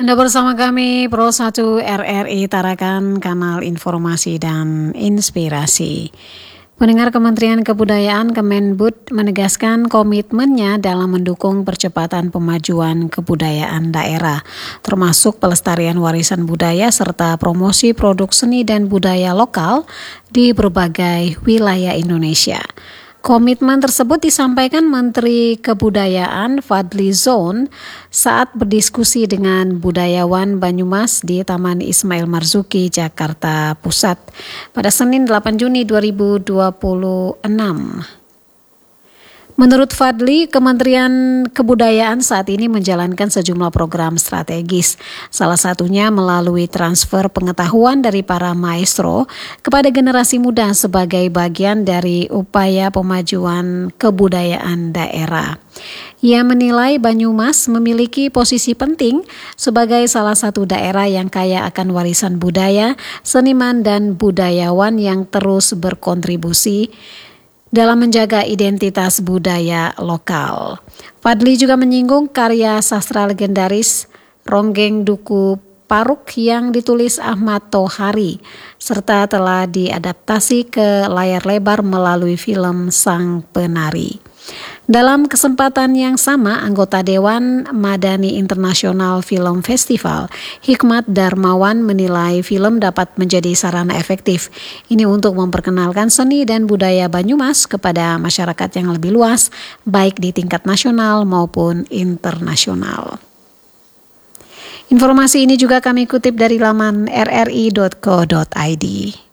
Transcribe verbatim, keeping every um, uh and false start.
Anda bersama kami Pro satu R R I Tarakan, kanal informasi dan inspirasi. Pendengar, Kementerian Kebudayaan Kemendbud menegaskan komitmennya dalam mendukung percepatan pemajuan kebudayaan daerah, termasuk pelestarian warisan budaya serta promosi produk seni dan budaya lokal di berbagai wilayah Indonesia. Komitmen tersebut disampaikan Menteri Kebudayaan Fadly Zon saat berdiskusi dengan budayawan Banyumas di Taman Ismail Marzuki, Jakarta Pusat pada Senin delapan Juni dua ribu dua puluh enam. Menurut Fadly, Kementerian Kebudayaan saat ini menjalankan sejumlah program strategis, salah satunya melalui transfer pengetahuan dari para maestro kepada generasi muda sebagai bagian dari upaya pemajuan kebudayaan daerah. Ia menilai Banyumas memiliki posisi penting sebagai salah satu daerah yang kaya akan warisan budaya, seniman dan budayawan yang terus berkontribusi dalam menjaga identitas budaya lokal. Fadly juga menyinggung karya sastra legendaris Ronggeng Duku Paruk yang ditulis Ahmad Tohari, serta telah diadaptasi ke layar lebar melalui film Sang Penari. Dalam kesempatan yang sama, anggota Dewan Madani International Film Festival, Hikmat Darmawan, menilai film dapat menjadi sarana efektif. Ini untuk memperkenalkan seni dan budaya Banyumas kepada masyarakat yang lebih luas, baik di tingkat nasional maupun internasional. Informasi ini juga kami kutip dari laman r r i dot co dot i d.